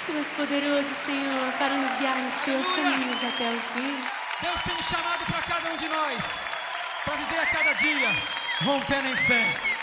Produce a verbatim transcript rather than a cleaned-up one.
Tu és poderoso, Senhor, para nos guiar nos teus Aleluia. caminhos até o fim. Deus tem um chamado para cada um de nós, para viver a cada dia rompendo em fé.